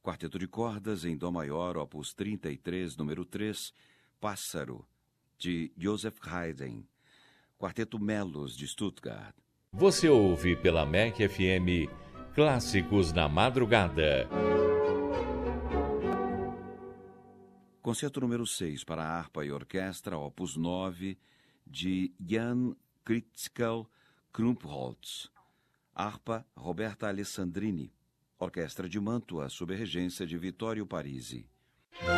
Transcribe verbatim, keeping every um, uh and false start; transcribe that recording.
Quarteto de cordas em Dó maior, opus trinta e três, número três, Pássaro, de Joseph Haydn. Quarteto Melos, de Stuttgart. Você ouve pela M E C F M Clássicos na Madrugada. Concerto número seis para harpa e orquestra, opus nove, de Jan Kritschkel Krumpholz. Harpa, Roberta Alessandrini. Orquestra de Mantua, sob a regência de Vittorio Parisi.